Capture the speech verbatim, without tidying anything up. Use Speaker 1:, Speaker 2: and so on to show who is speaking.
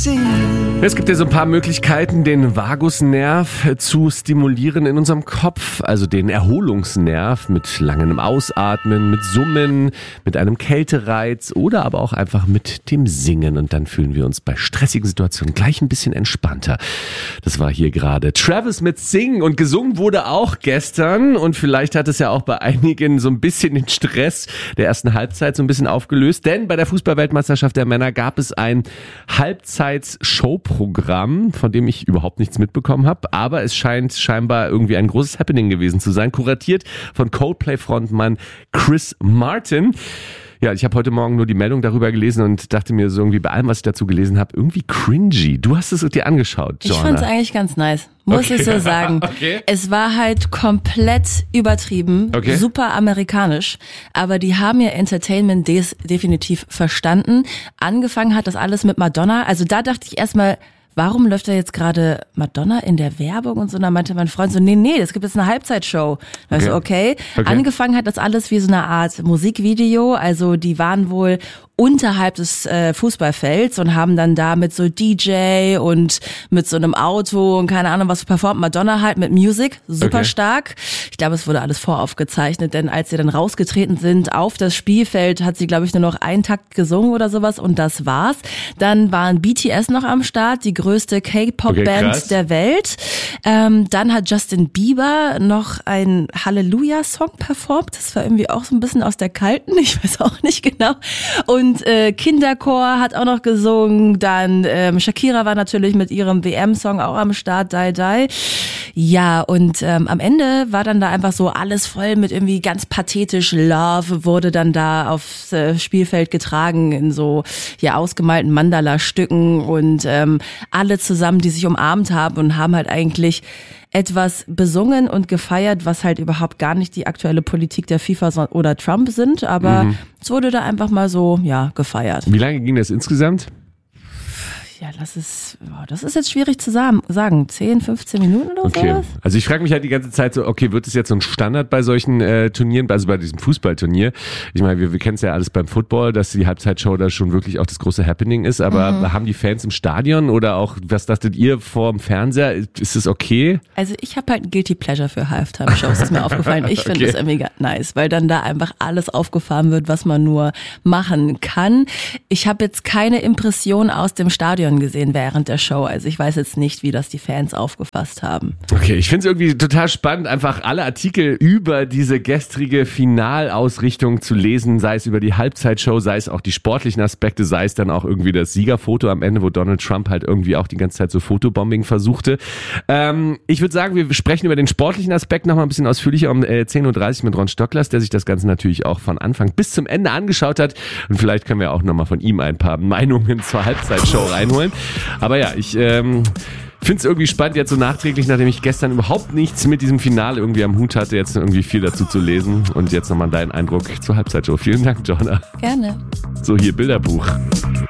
Speaker 1: Es gibt ja so ein paar Möglichkeiten, den Vagusnerv zu stimulieren in unserem Kopf, also den Erholungsnerv mit langem Ausatmen, mit Summen, mit einem Kältereiz oder aber auch einfach mit dem Singen, und dann fühlen wir uns bei stressigen Situationen gleich ein bisschen entspannter. Das war hier gerade Travis mit Sing, und gesungen wurde auch gestern, und vielleicht hat es ja auch bei einigen so ein bisschen den Stress der ersten Halbzeit so ein bisschen aufgelöst, denn bei der Fußball-Weltmeisterschaft der Männer gab es ein Halbzeits-Show-Programm, von dem ich überhaupt nichts mitbekommen habe, aber es scheint scheinbar irgendwie ein großes Happening gewesen zu sein, kuratiert von Coldplay-Frontmann Chris Martin. Ja, ich habe heute Morgen nur die Meldung darüber gelesen und dachte mir so irgendwie bei allem, was ich dazu gelesen habe, irgendwie cringy. Du hast es dir angeschaut, Joanna.
Speaker 2: Ich fand es eigentlich ganz nice, muss okay. ich so sagen. Okay. Es war halt komplett übertrieben, okay. super amerikanisch, aber die haben ihr Entertainment des definitiv verstanden. Angefangen hat das alles mit Madonna, also da dachte ich erstmal, warum läuft da jetzt gerade Madonna in der Werbung und so? Und dann meinte mein Freund so, nee, nee, das gibt jetzt eine Halbzeitshow. Da okay. So, okay. okay. Angefangen hat das alles wie so eine Art Musikvideo. Also die waren wohl unterhalb des äh, Fußballfelds und haben dann da mit so D J und mit so einem Auto und keine Ahnung was performt. Madonna halt mit Music, super okay. stark. Ich glaube, es wurde alles voraufgezeichnet, denn als sie dann rausgetreten sind auf das Spielfeld, hat sie, glaube ich, nur noch einen Takt gesungen oder sowas, und das war's. Dann waren B T S noch am Start, die größte K-Pop-Band okay, der Welt. Ähm, dann hat Justin Bieber noch einen Halleluja-Song performt. Das war irgendwie auch so ein bisschen aus der Kalten, ich weiß auch nicht genau. Und äh, Kinderchor hat auch noch gesungen. Dann ähm, Shakira war natürlich mit ihrem W M-Song auch am Start, Die Die. Ja, und ähm, am Ende war dann da einfach so alles voll mit irgendwie ganz pathetisch Love, wurde dann da aufs äh, Spielfeld getragen in so ja ausgemalten Mandala-Stücken, und ähm, alle zusammen, die sich umarmt haben und haben halt eigentlich etwas besungen und gefeiert, was halt überhaupt gar nicht die aktuelle Politik der FIFA oder Trump sind, aber mhm. es wurde da einfach mal so, ja, gefeiert.
Speaker 1: Wie lange ging das insgesamt?
Speaker 2: Ja, das ist, oh, das ist jetzt schwierig zu sagen. zehn, fünfzehn Minuten oder
Speaker 1: okay.
Speaker 2: sowas?
Speaker 1: Also ich frage mich halt die ganze Zeit so, okay, wird es jetzt so ein Standard bei solchen äh, Turnieren, also bei diesem Fußballturnier? Ich meine, wir, wir kennen es ja alles beim Football, dass die Halbzeitshow da schon wirklich auch das große Happening ist, aber mhm. haben die Fans im Stadion oder auch, was dachtet ihr vor dem Fernseher? Ist es okay?
Speaker 2: Also ich habe halt ein Guilty Pleasure für Halftime-Shows, ist mir aufgefallen. Ich finde es okay. mega nice, weil dann da einfach alles aufgefahren wird, was man nur machen kann. Ich habe jetzt keine Impression aus dem Stadion gesehen während der Show. Also ich weiß jetzt nicht, wie das die Fans aufgefasst haben.
Speaker 1: Okay, ich finde es irgendwie total spannend, einfach alle Artikel über diese gestrige Finalausrichtung zu lesen, sei es über die Halbzeitshow, sei es auch die sportlichen Aspekte, sei es dann auch irgendwie das Siegerfoto am Ende, wo Donald Trump halt irgendwie auch die ganze Zeit so Fotobombing versuchte. Ähm, ich würde sagen, wir sprechen über den sportlichen Aspekt noch mal ein bisschen ausführlicher um äh, zehn Uhr dreißig mit Ron Stocklers, der sich das Ganze natürlich auch von Anfang bis zum Ende angeschaut hat, und vielleicht können wir auch noch mal von ihm ein paar Meinungen zur Halbzeitshow reinholen. Aber ja, ich ähm, finde es irgendwie spannend, jetzt so nachträglich, nachdem ich gestern überhaupt nichts mit diesem Finale irgendwie am Hut hatte, jetzt irgendwie viel dazu zu lesen. Und jetzt nochmal deinen Eindruck zur Halbzeitshow. Vielen Dank, Joanna.
Speaker 2: Gerne.
Speaker 1: So, hier Bilderbuch.